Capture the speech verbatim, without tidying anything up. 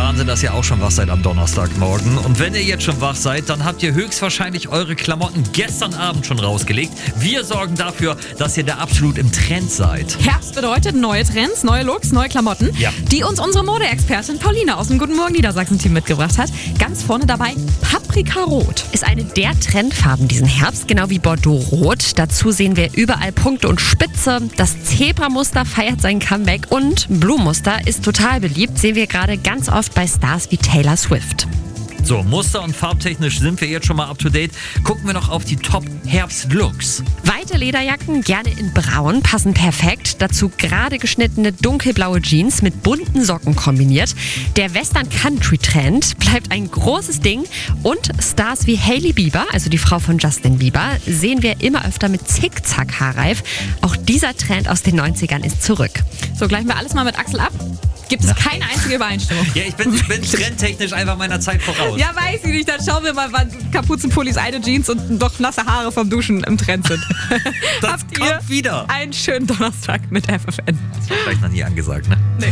Wahnsinn, dass ihr auch schon wach seid am Donnerstagmorgen. Und wenn ihr jetzt schon wach seid, dann habt ihr höchstwahrscheinlich eure Klamotten gestern Abend schon rausgelegt. Wir sorgen dafür, dass ihr da absolut im Trend seid. Herbst bedeutet neue Trends, neue Looks, neue Klamotten, Ja. die uns unsere Modeexpertin Pauline aus dem Guten Morgen Niedersachsen-Team mitgebracht hat. Ganz vorne dabei Paprikarot. Ist eine der Trendfarben diesen Herbst, genau wie Bordeaux-Rot. Dazu sehen wir überall Punkte und Spitze. Das Zebramuster feiert sein Comeback und Blumenmuster ist total beliebt. Sehen wir gerade ganz oft bei Stars wie Taylor Swift. So, muster- und farbtechnisch sind wir jetzt schon mal up to date. Gucken wir noch auf die Top-Herbst-Looks. Weite Lederjacken, gerne in braun, passen perfekt. Dazu gerade geschnittene dunkelblaue Jeans mit bunten Socken kombiniert. Der Western-Country-Trend bleibt ein großes Ding. Und Stars wie Hailey Bieber, also die Frau von Justin Bieber, sehen wir immer öfter mit Zickzack-Haarreif. Auch dieser Trend aus den neunzigern ist zurück. So, gleichen wir alles mal mit Axel ab. Gibt es keine einzige Übereinstimmung. Ja, ich bin, ich bin trendtechnisch einfach meiner Zeit voraus. Ja, weiß ich nicht. Dann schauen wir mal, wann Kapuzenpullis, eine Jeans und doch nasse Haare vom Duschen im Trend sind. Das Habt kommt ihr wieder. einen schönen Donnerstag mit F F N. Vielleicht noch nie angesagt, ne? Nee.